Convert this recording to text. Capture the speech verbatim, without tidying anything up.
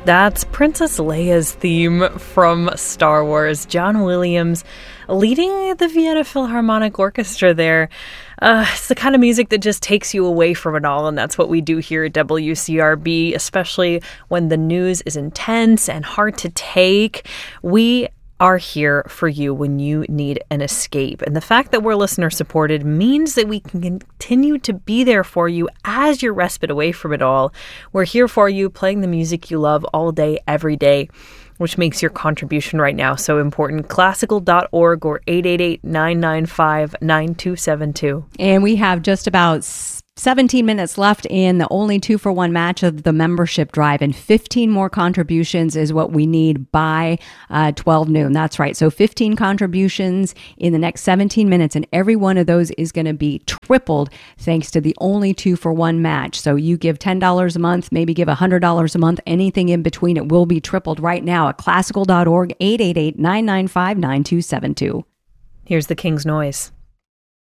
That's Princess Leia's theme from Star Wars. John Williams leading the Vienna Philharmonic Orchestra there. Uh, it's the kind of music that just takes you away from it all, and that's what we do here at W C R B, especially when the news is intense and hard to take. We are here for you when you need an escape. And the fact that we're listener supported means that we can continue to be there for you as your respite away from it all. We're here for you, playing the music you love all day, every day, which makes your contribution right now so important. Classical dot org or eight eight eight, nine nine five, nine two seven two. And we have just about seventeen minutes left in the only two for one match of the membership drive, and fifteen more contributions is what we need by uh, twelve noon. That's right. So fifteen contributions in the next seventeen minutes, and every one of those is going to be tripled thanks to the only two for one match. So you give ten dollars a month, maybe give one hundred dollars a month, anything in between, it will be tripled right now at classical dot org, eight eight eight, nine nine five, nine two seven two. Here's the King's Noise.